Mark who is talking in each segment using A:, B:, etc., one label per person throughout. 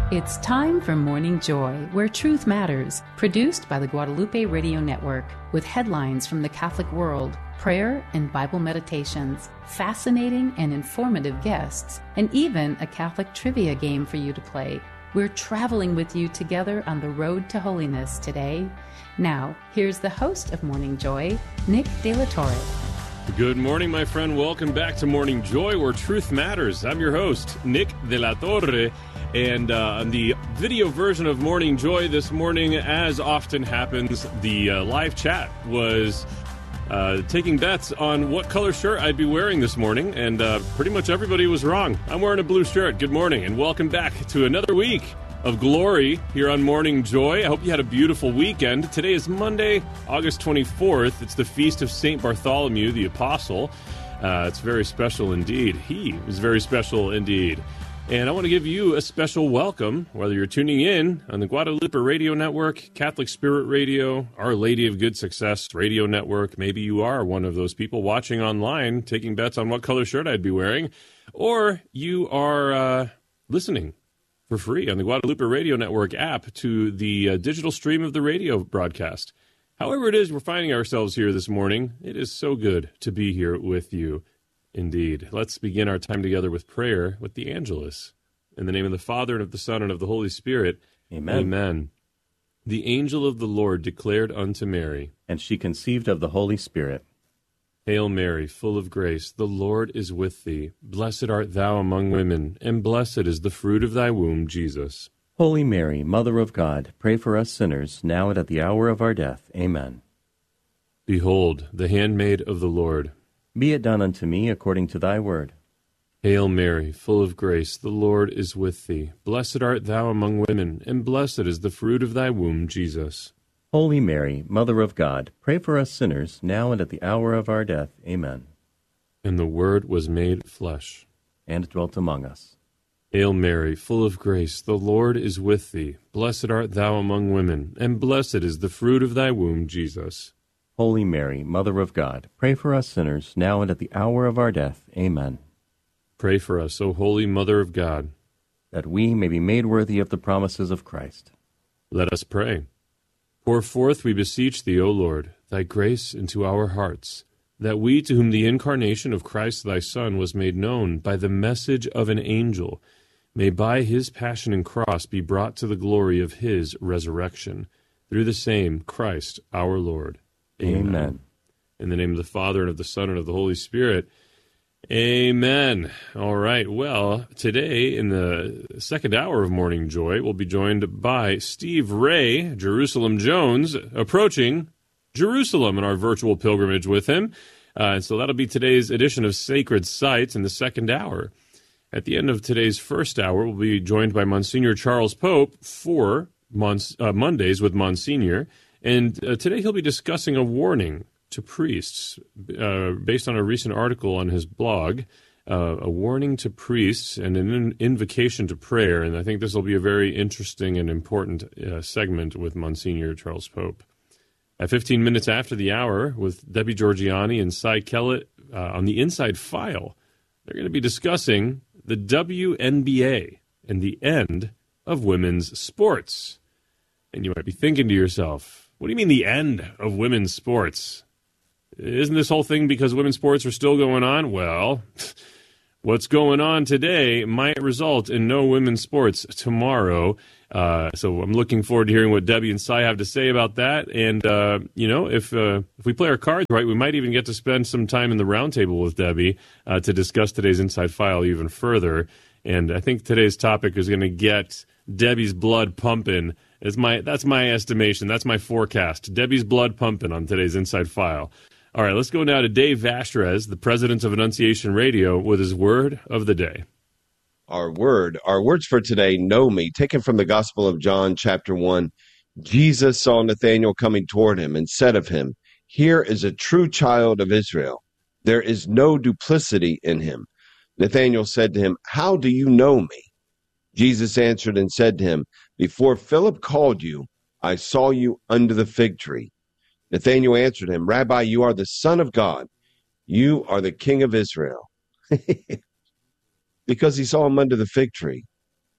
A: It's time for Morning Joy, where truth matters, produced by the Guadalupe Radio Network, with headlines from the Catholic world, prayer and Bible meditations, fascinating and informative guests, and even a Catholic trivia game for you to play. We're traveling with you together on the road to holiness today. Now, here's the host of Morning Joy, Nick De La Torre.
B: Good morning, my friend. Welcome back to Morning Joy, where truth matters. I'm your host, Nick De La Torre. And on the video version of Morning Joy this morning, as often happens, the live chat was taking bets on what color shirt I'd be wearing this morning, and pretty much everybody was wrong. I'm wearing a blue shirt. Good morning, and welcome back to another week of glory here on Morning Joy. I hope you had a beautiful weekend. Today is Monday, August 24th. It's the feast of St. Bartholomew, the Apostle. It's very special indeed. He was very special indeed. And I want to give you a special welcome, whether you're tuning in on the Guadalupe Radio Network, Catholic Spirit Radio, Our Lady of Good Success Radio Network. Maybe you are one of those people watching online, taking bets on what color shirt I'd be wearing. Or you are listening for free on the Guadalupe Radio Network app to the digital stream of the radio broadcast. However it is we're finding ourselves here this morning, it is so good to be here with you. Indeed. Let's begin our time together with prayer with the Angelus. In the name of the Father, and of the Son, and of the Holy Spirit.
C: Amen.
B: Amen. The angel of the Lord declared unto Mary,
C: and she conceived of the Holy Spirit.
B: Hail Mary, full of grace, the Lord is with thee. Blessed art thou among women, and blessed is the fruit of thy womb, Jesus.
C: Holy Mary, Mother of God, pray for us sinners, now and at the hour of our death. Amen.
B: Behold, the handmaid of the Lord.
C: Be it done unto me according to thy word.
B: Hail Mary, full of grace, the Lord is with thee. Blessed art thou among women, and blessed is the fruit of thy womb, Jesus.
C: Holy Mary, Mother of God, pray for us sinners, now and at the hour of our death. Amen.
B: And the Word was made flesh,
C: and dwelt among us.
B: Hail Mary, full of grace, the Lord is with thee. Blessed art thou among women, and blessed is the fruit of thy womb, Jesus.
C: Holy Mary, Mother of God, pray for us sinners, now and at the hour of our death. Amen.
B: Pray for us, O Holy Mother of God,
C: that we may be made worthy of the promises of Christ.
B: Let us pray. Pour forth, we beseech thee, O Lord, thy grace into our hearts, that we, to whom the incarnation of Christ thy Son was made known by the message of an angel, may by his passion and cross be brought to the glory of his resurrection, through the same Christ our Lord.
C: Amen.
B: In the name of the Father, and of the Son, and of the Holy Spirit. Amen. All right. Well, today in the second hour of Morning Joy, we'll be joined by Steve Ray, Jerusalem Jones, approaching Jerusalem in our virtual pilgrimage with him. And so that'll be today's edition of Sacred Sites in the second hour. At the end of today's first hour, we'll be joined by Monsignor Charles Pope for Mondays with Monsignor. And today he'll be discussing a warning to priests based on a recent article on his blog, a warning to priests and an invocation to prayer. And I think this will be a very interesting and important segment with Monsignor Charles Pope. At 15 minutes after the hour, with Debbie Georgiani and Cy Kellett on the Inside File, they're going to be discussing the WNBA and the end of women's sports. And you might be thinking to yourself, what do you mean the end of women's sports? Isn't this whole thing because women's sports are still going on? Well, what's going on today might result in no women's sports tomorrow. So I'm looking forward to hearing what Debbie and Cy have to say about that. And, if we play our cards right, we might even get to spend some time in the roundtable with Debbie to discuss today's Inside File even further. And I think today's topic is going to get Debbie's blood pumping. That's my estimation. That's my forecast. Debbie's blood pumping on today's Inside File. All right, let's go now to Dave Vashrez, the president of Annunciation Radio, with his word of the day.
D: Our words for today, know me, taken from the Gospel of John, chapter 1. Jesus saw Nathanael coming toward him and said of him, "Here is a true child of Israel. There is no duplicity in him." Nathanael said to him, "How do you know me?" Jesus answered and said to him, "Before Philip called you, I saw you under the fig tree." Nathanael answered him, "Rabbi, you are the Son of God. You are the King of Israel." Because he saw him under the fig tree.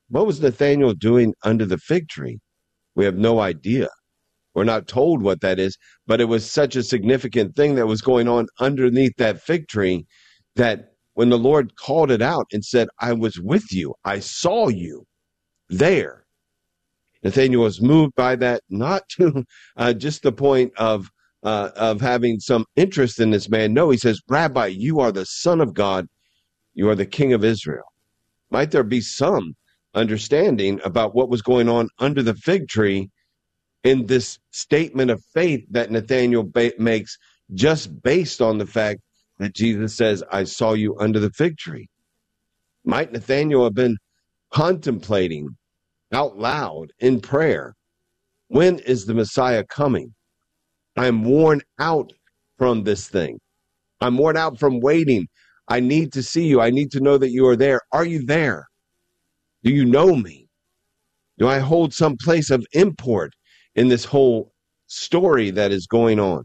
D: What was Nathanael doing under the fig tree? We have no idea. We're not told what that is, but it was such a significant thing that was going on underneath that fig tree that when the Lord called it out and said, I was with you, I saw you there. Nathanael was moved by that, not to just the point of having some interest in this man. No, he says, Rabbi, you are the Son of God. You are the King of Israel. Might there be some understanding about what was going on under the fig tree in this statement of faith that Nathanael makes just based on the fact that Jesus says, I saw you under the fig tree? Might Nathanael have been contemplating out loud in prayer, when is the Messiah coming? I'm worn out from this thing. I'm worn out from waiting. I need to see you. I need to know that you are there. Are you there? Do you know me? Do I hold some place of import in this whole story that is going on?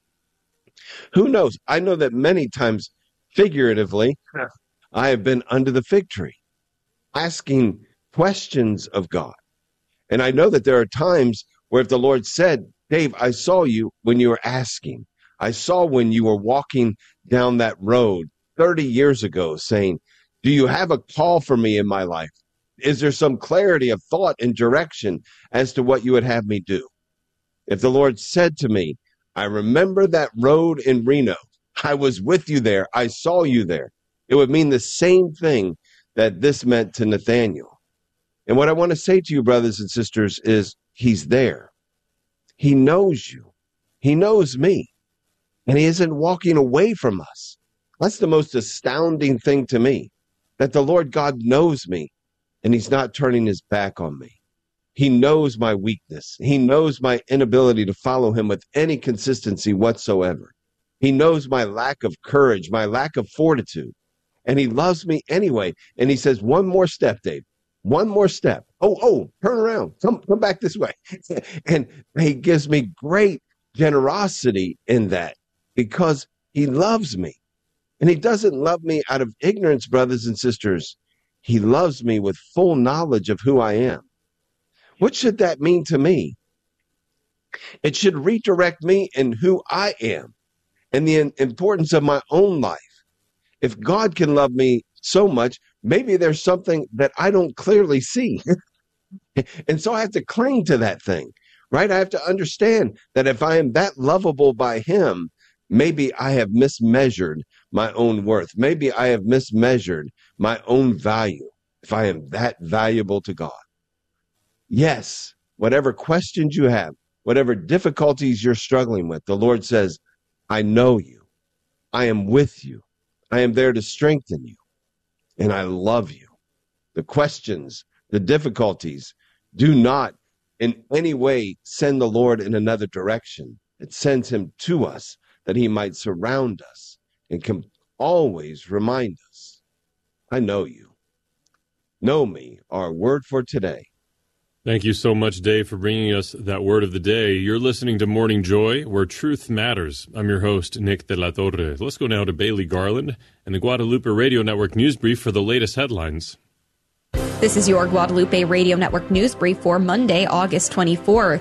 D: Who knows? I know that many times, figuratively, I have been under the fig tree, asking questions of God. And I know that there are times where if the Lord said, Dave, I saw you when you were asking. I saw when you were walking down that road 30 years ago saying, do you have a call for me in my life? Is there some clarity of thought and direction as to what you would have me do? If the Lord said to me, I remember that road in Reno. I was with you there. I saw you there. It would mean the same thing that this meant to Nathanael. And what I want to say to you, brothers and sisters, is he's there. He knows you. He knows me. And he isn't walking away from us. That's the most astounding thing to me, that the Lord God knows me and he's not turning his back on me. He knows my weakness. He knows my inability to follow him with any consistency whatsoever. He knows my lack of courage, my lack of fortitude. And he loves me anyway. And he says, one more step, Dave. One more step. Oh, turn around. Come back this way. And he gives me great generosity in that because he loves me. And he doesn't love me out of ignorance, brothers and sisters. He loves me with full knowledge of who I am. What should that mean to me? It should redirect me in who I am and the importance of my own life. If God can love me so much, maybe there's something that I don't clearly see. And so I have to cling to that thing, right? I have to understand that if I am that lovable by him, maybe I have mismeasured my own worth. Maybe I have mismeasured my own value if I am that valuable to God. Yes, whatever questions you have, whatever difficulties you're struggling with, the Lord says, I know you. I am with you. I am there to strengthen you. And I love you. The questions, the difficulties, do not in any way send the Lord in another direction. It sends him to us that he might surround us and can always remind us, I know you. Know me, our word for today.
B: Thank you so much, Dave, for bringing us that word of the day. You're listening to Morning Joy, where truth matters. I'm your host, Nick de la Torre. Let's go now to Bailey Garland and the Guadalupe Radio Network News Brief for the latest headlines.
E: This is your Guadalupe Radio Network News Brief for Monday, August 24th.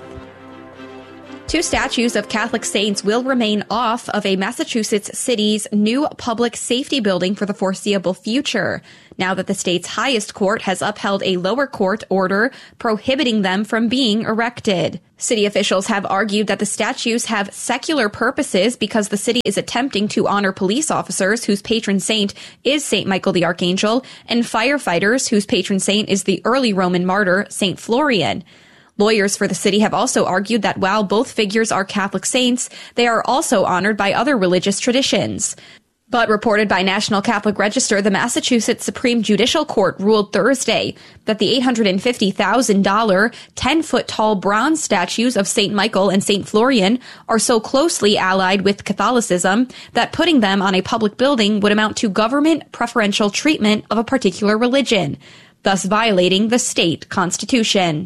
E: 2 statues of Catholic saints will remain off of a Massachusetts city's new public safety building for the foreseeable future, now that the state's highest court has upheld a lower court order prohibiting them from being erected. City officials have argued that the statues have secular purposes because the city is attempting to honor police officers whose patron saint is St. Michael the Archangel and firefighters whose patron saint is the early Roman martyr, St. Florian. Lawyers for the city have also argued that while both figures are Catholic saints, they are also honored by other religious traditions. But reported by National Catholic Register, the Massachusetts Supreme Judicial Court ruled Thursday that the $850,000 10-foot-tall bronze statues of St. Michael and St. Florian are so closely allied with Catholicism that putting them on a public building would amount to government preferential treatment of a particular religion, thus violating the state constitution.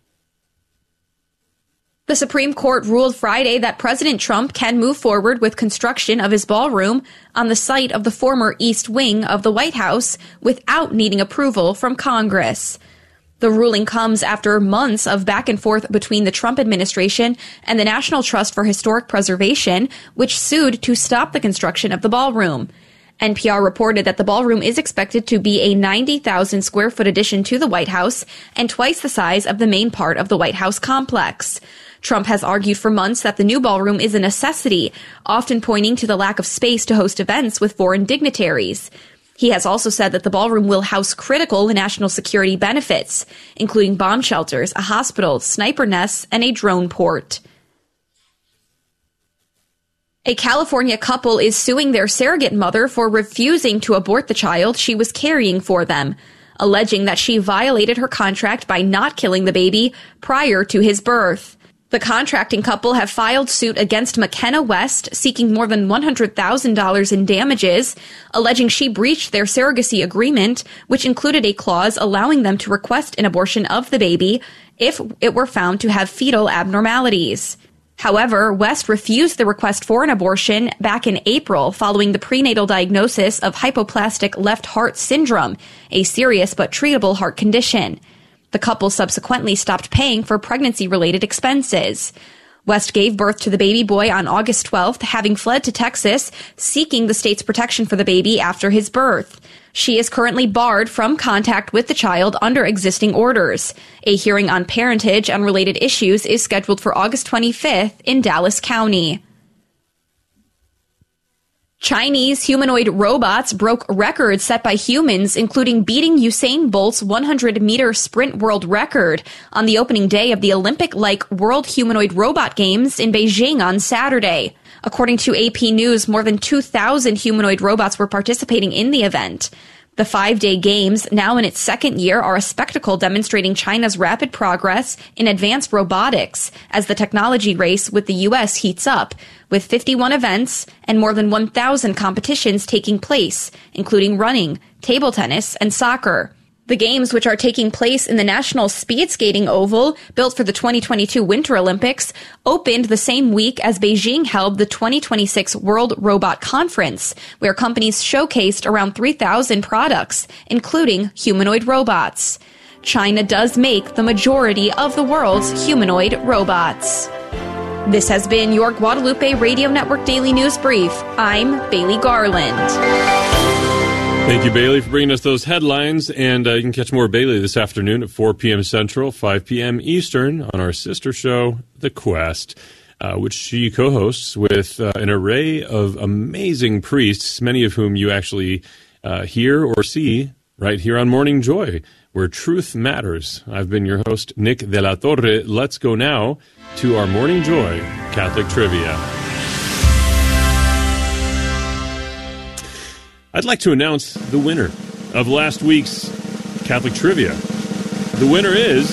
E: The Supreme Court ruled Friday that President Trump can move forward with construction of his ballroom on the site of the former East Wing of the White House without needing approval from Congress. The ruling comes after months of back and forth between the Trump administration and the National Trust for Historic Preservation, which sued to stop the construction of the ballroom. NPR reported that the ballroom is expected to be a 90,000 square foot addition to the White House and twice the size of the main part of the White House complex. Trump has argued for months that the new ballroom is a necessity, often pointing to the lack of space to host events with foreign dignitaries. He has also said that the ballroom will house critical national security benefits, including bomb shelters, a hospital, sniper nests, and a drone port. A California couple is suing their surrogate mother for refusing to abort the child she was carrying for them, alleging that she violated her contract by not killing the baby prior to his birth. The contracting couple have filed suit against McKenna West, seeking more than $100,000 in damages, alleging she breached their surrogacy agreement, which included a clause allowing them to request an abortion of the baby if it were found to have fetal abnormalities. However, West refused the request for an abortion back in April following the prenatal diagnosis of hypoplastic left heart syndrome, a serious but treatable heart condition. The couple subsequently stopped paying for pregnancy-related expenses. West gave birth to the baby boy on August 12th, having fled to Texas, seeking the state's protection for the baby after his birth. She is currently barred from contact with the child under existing orders. A hearing on parentage and related issues is scheduled for August 25th in Dallas County. Chinese humanoid robots broke records set by humans, including beating Usain Bolt's 100-meter sprint world record on the opening day of the Olympic-like World Humanoid Robot Games in Beijing on Saturday. According to AP News, more than 2,000 humanoid robots were participating in the event. The 5-day games, now in its second year, are a spectacle demonstrating China's rapid progress in advanced robotics as the technology race with the U.S. heats up, with 51 events and more than 1,000 competitions taking place, including running, table tennis, and soccer. The games, which are taking place in the National Speed Skating Oval, built for the 2022 Winter Olympics, opened the same week as Beijing held the 2026 World Robot Conference, where companies showcased around 3,000 products, including humanoid robots. China does make the majority of the world's humanoid robots. This has been your Guadalupe Radio Network Daily News Brief. I'm Bailey Garland.
B: Thank you, Bailey, for bringing us those headlines. And you can catch more Bailey this afternoon at 4 p.m. Central, 5 p.m. Eastern on our sister show, The Quest, which she co-hosts with an array of amazing priests, many of whom you actually hear or see right here on Morning Joy, where truth matters. I've been your host, Nick De La Torre. Let's go now to our Morning Joy Catholic Trivia. I'd like to announce the winner of last week's Catholic Trivia. The winner is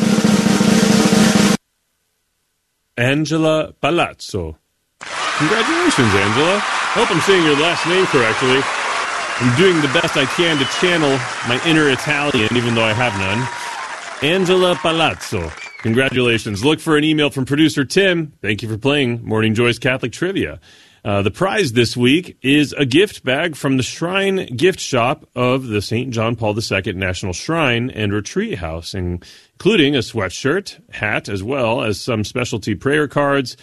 B: Angela Palazzo. Congratulations, Angela. I hope I'm saying your last name correctly. I'm doing the best I can to channel my inner Italian, even though I have none. Angela Palazzo. Congratulations. Look for an email from producer Tim. Thank you for playing Morning Joy's Catholic Trivia. The prize this week is a gift bag from the Shrine Gift Shop of the St. John Paul II National Shrine and Retreat House, including a sweatshirt, hat, as well as some specialty prayer cards.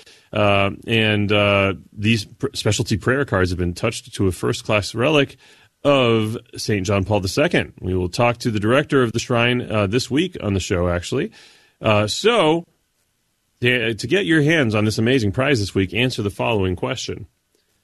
B: These specialty prayer cards have been touched to a first-class relic of St. John Paul II. We will talk to the director of the shrine this week on the show, actually. So, to get your hands on this amazing prize this week, answer the following question.